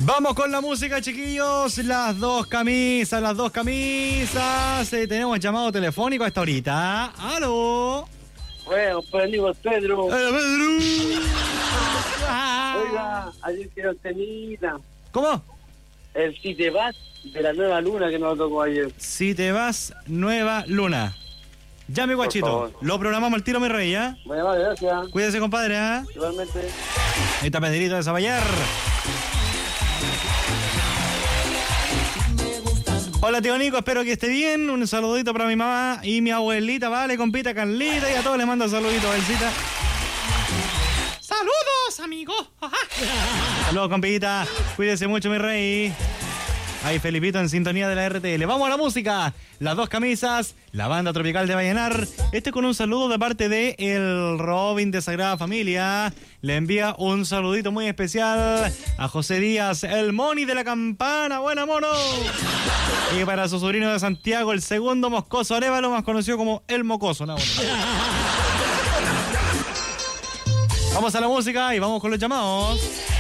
Vamos con la música, chiquillos. Las dos camisas. Tenemos llamado telefónico a esta horita. ¡Aló! Bueno, pues amigo Pedro. Pedro! Oiga, ayer quiero temita. ¿Cómo? El Si te vas de la Nueva Luna que nos tocó ayer. Si te vas, Nueva Luna. Ya, mi guachito. Lo programamos al tiro, mi rey, ¿ya? Bueno, vale, gracias. Cuídese, compadre, ¿eh? Igualmente. Ahí está Pedrito de Sabayar. Hola, tío Nico, espero que esté bien. Un saludito para mi mamá y mi abuelita, vale, compita Carlita, y a todos les mando saluditos, Belcita. ¡Saludos, amigo! Saludos, compita. Cuídese mucho, mi rey. Ahí Felipito en sintonía de la RTL. Vamos a la música. Las dos camisas, la banda tropical de Vallenar. Con un saludo de parte de el Robin de Sagrada Familia. Le envía un saludito muy especial a José Díaz, el Moni de la Campana. ¡Buena, mono! Y para su sobrino de Santiago, el segundo Moscoso Arévalo, más conocido como El Mocoso. No, bueno. Vamos a la música y vamos con los llamados.